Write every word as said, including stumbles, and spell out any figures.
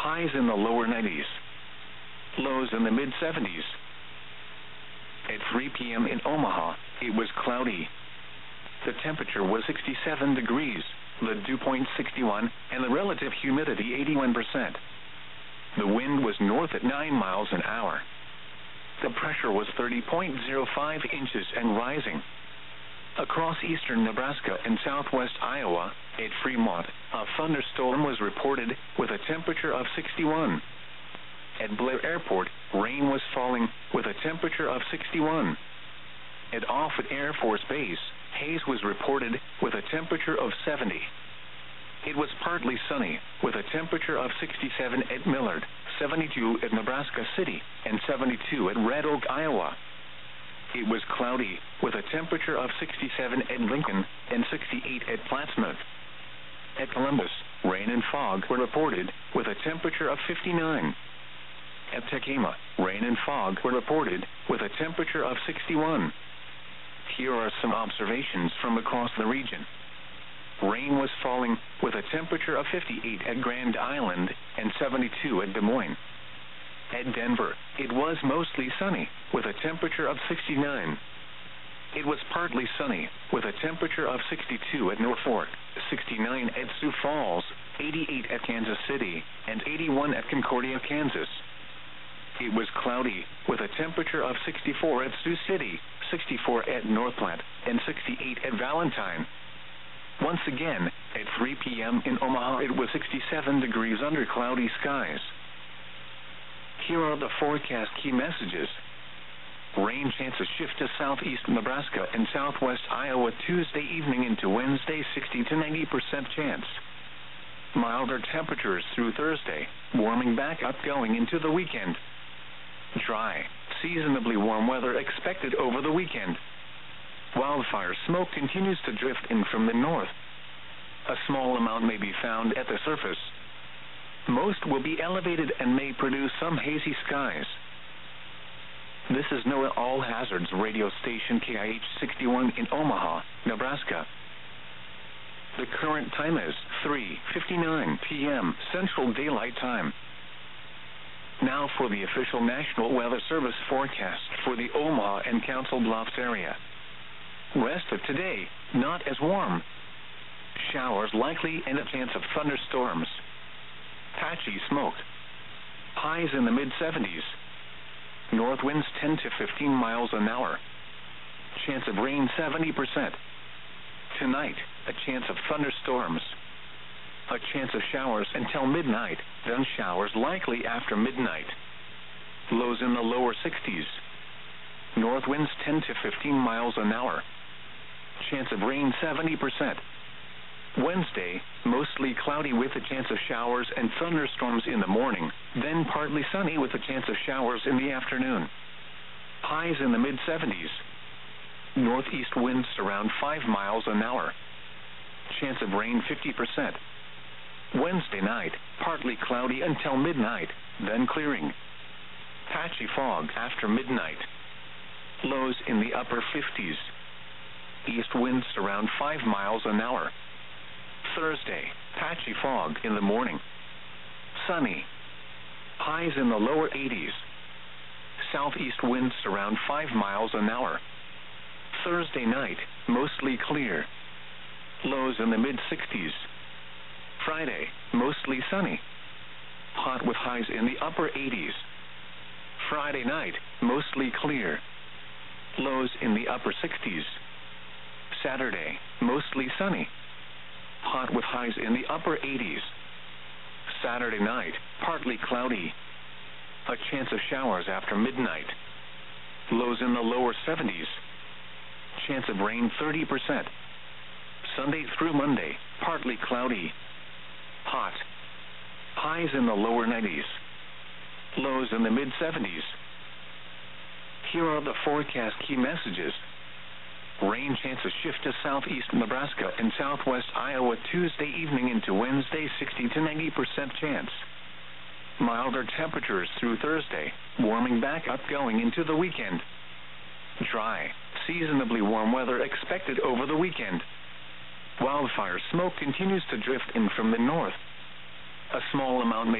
highs in the lower nineties, lows in the mid seventies. At three p m in Omaha, it was cloudy. The temperature was sixty-seven degrees, the dew point sixty-one, and the relative humidity eighty-one percent. The wind was north at nine miles an hour. The pressure was thirty point zero five inches and rising. Across eastern Nebraska and southwest Iowa, at Fremont, a thunderstorm was reported with a temperature of sixty-one. At Blair Airport, rain was falling with a temperature of sixty-one. At Offutt Air Force Base, haze was reported with a temperature of seventy. It was partly sunny with a temperature of sixty-seven at Millard, seventy-two at Nebraska City, and seventy-two at Red Oak, Iowa. It was cloudy with a temperature of sixty-seven at Lincoln and sixty-eight at Plattsmouth. At Columbus, rain and fog were reported with a temperature of fifty-nine. At Tekema, rain and fog were reported with a temperature of sixty-one. Here are some observations from across the region. Rain was falling with a temperature of fifty-eight at Grand Island and seventy-two at Des Moines. At Denver, it was mostly sunny with a temperature of sixty-nine. It was partly sunny with a temperature of sixty-two at Norfolk, sixty-nine at Sioux Falls, eighty-eight at Kansas City, and eighty-one at Concordia, Kansas. It was cloudy with a temperature of sixty-four at Sioux City, sixty-four at North Platte, and sixty-eight at Valentine. Once again, at three p m in Omaha, it was sixty-seven degrees under cloudy skies. Here are the forecast key messages. Rain chances shift to southeast Nebraska and southwest Iowa Tuesday evening into Wednesday, sixty to ninety percent chance. Milder temperatures through Thursday, warming back up going into the weekend. Dry, seasonably warm weather expected over the weekend. Wildfire smoke continues to drift in from the north. A small amount may be found at the surface. Most will be elevated and may produce some hazy skies. This is NOAA All Hazards radio station K I H sixty-one in Omaha, Nebraska. The current time is three fifty-nine p m Central Daylight Time. Now for the official National Weather Service forecast for the Omaha and Council Bluffs area. Rest of today, not as warm. Showers likely and a chance of thunderstorms. Patchy smoke. Highs in the mid seventies. North winds ten to fifteen miles an hour. Chance of rain seventy percent. Tonight, a chance of thunderstorms. A chance of showers until midnight, then showers likely after midnight. Lows in the lower sixties. North winds ten to fifteen miles an hour. Chance of rain seventy percent. Wednesday, mostly cloudy with a chance of showers and thunderstorms in the morning, then partly sunny with a chance of showers in the afternoon. Highs in the mid seventies. Northeast winds around five miles an hour. Chance of rain fifty percent. Wednesday night, partly cloudy until midnight, then clearing. Patchy fog after midnight. Lows in the upper fifties. East winds around five miles an hour. Thursday, patchy fog in the morning. Sunny. Highs in the lower eighties. Southeast winds around five miles an hour. Thursday night, mostly clear. Lows in the mid sixties. Friday, mostly sunny. Hot with highs in the upper eighties. Friday night, mostly clear. Lows in the upper sixties. Saturday, mostly sunny. Hot with highs in the upper eighties. Saturday night, partly cloudy. A chance of showers after midnight. Lows in the lower seventies. Chance of rain thirty percent. Sunday through Monday, partly cloudy. Hot. Highs in the lower nineties. Lows in the mid seventies. Here are the forecast key messages. Rain chances shift to southeast Nebraska and southwest Iowa Tuesday evening into Wednesday, sixty to ninety percent chance. Milder temperatures through Thursday, warming back up going into the weekend. Dry, seasonably warm weather expected over the weekend. Wildfire smoke continues to drift in from the north. A small amount may